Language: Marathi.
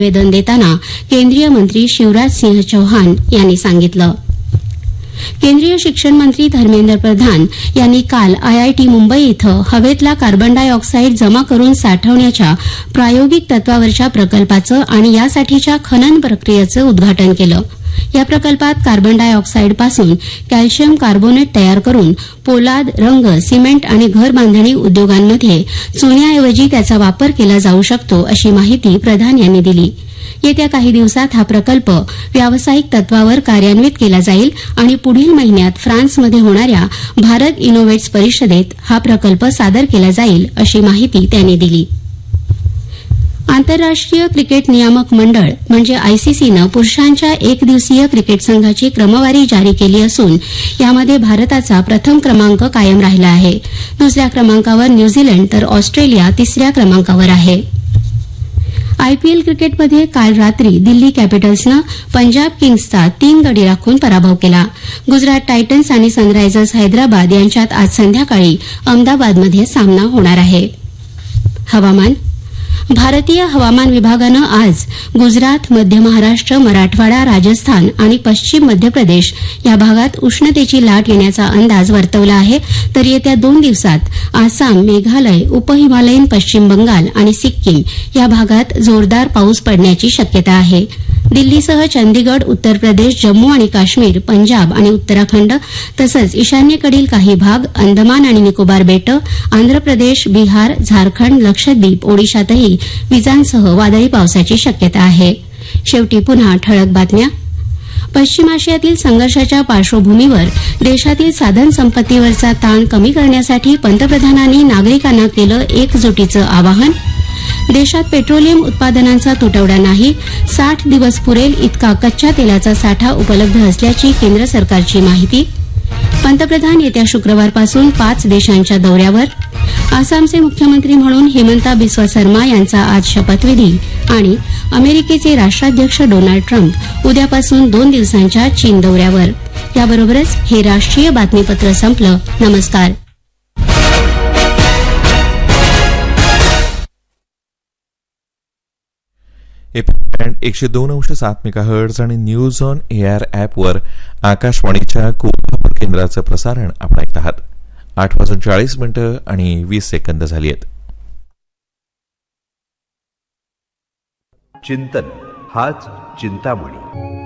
निवेदन देताना केंद्रीय मंत्री शिवराज सिंह चौहान यांनी सांगितलं. केंद्रीय शिक्षण मंत्री धर्मेंद्र प्रधान यांनी काल आयआयटी मुंबई इथं हवेतला कार्बन डाय ऑक्साईड जमा करून साठवण्याच्या प्रायोगिक तत्वावरच्या प्रकल्पाचं आणि यासाठीच्या खनन प्रक्रियेचं उद्घाटन केलं. या प्रकल्पात कार्बन डाय ऑक्साईडपासून कॅल्शियम कार्बोनेट तयार करून पोलाद, रंग, सिमेंट आणि घर बांधणी उद्योगांमध्ये चुन्याऐवजी त्याचा वापर केला जाऊ शकतो, अशी माहिती प्रधान यांनी दिली. येत्या काही दिवसात हा प्रकल्प व्यावसायिक तत्वावर कार्यान्वित केला जाईल आणि पुढील महिन्यात फ्रान्समध्ये होणाऱ्या भारत इनोव्हेट्स परिषदेत हा प्रकल्प सादर केला जाईल, अशी माहिती त्यांनी दिली. आंतरराष्ट्रीय क्रिकेट नियामक मंडळ म्हणजे आयसीसीनं पुरुषांच्या एकदिवसीय क्रिकेट संघाची क्रमवारी जारी केली असून यामध्ये भारताचा प्रथम क्रमांक कायम राहिला आहे. दुसऱ्या क्रमांकावर न्यूझीलंड तर ऑस्ट्रेलिया तिसऱ्या क्रमांकावर आहे. आयपीएल क्रिकेटमध्ये काल रात्री दिल्ली कॅपिटल्सनं पंजाब किंग्सचा 3 गडी राखून पराभव केला. गुजरात टायटन्स आणि सनरायझर्स हैदराबाद यांच्यात आज संध्याकाळी अहमदाबादमध्ये सामना होणार आहे. हवामान. भारतीय हवामान विभागानं आज गुजरात, मध्य महाराष्ट्र, मराठवाडा, राजस्थान आणि पश्चिम मध्य प्रदेश या भागात उष्णतेची लाट येण्याचा अंदाज वर्तवला आहे. तर येत्या 2 दिवसात आसाम, मेघालय, उपहिमालयीन पश्चिम बंगाल आणि सिक्कीम या भागात जोरदार पाऊस पडण्याची शक्यता आहे. दिल्लीसह चंदीगड, उत्तर प्रदेश, जम्मू आणि काश्मीर, पंजाब आणि उत्तराखंड तसंच ईशान्येकडील काही भाग, अंदमान आणि निकोबार बेटं, आंध्र प्रदेश, बिहार, झारखंड, लक्षद्वीप, ओडिशातही विजांसह वादळी पावसाची शक्यता आहे. शेवटी पुन्हा ठळक बातम्या. पश्चिम आशियातील संघर्षाच्या पार्श्वभूमीवर देशातील साधन संपत्तीवरचा ताण कमी करण्यासाठी पंतप्रधानांनी नागरिकांना केलं एकजुटीचं आवाहन. देशात पेट्रोलियम उत्पादनांचा तुटवडा नाही, 60 दिवस पुरेल इतका कच्च्या तेलाचा साठा उपलब्ध असल्याची केंद्र सरकारची माहिती. पंतप्रधान येत्या शुक्रवारपासून 5 देशांच्या दौऱ्यावर. आसामचे मुख्यमंत्री म्हणून हिमंता बिस्वा शर्मा यांचा आज शपथविधी आणि अमेरिकेचे राष्ट्राध्यक्ष डोनाल्ड ट्रम्प उद्यापासून 2 दिवसांच्या चीन दौऱ्यावर. याबरोबरच हे राष्ट्रीय बातमीपत्र संपलं. नमस्कार. एफएम 102.7 मेगाहर्ट्झ आणि न्यूज ऑन एआर ॲपवर आकाशवाणीच्या कोल्हापूर केंद्राचं प्रसारण आपण ऐकत आहात. 8:40 आणि 20 सेकंद झाली आहेत. चिंतन हाच चिंतामणी.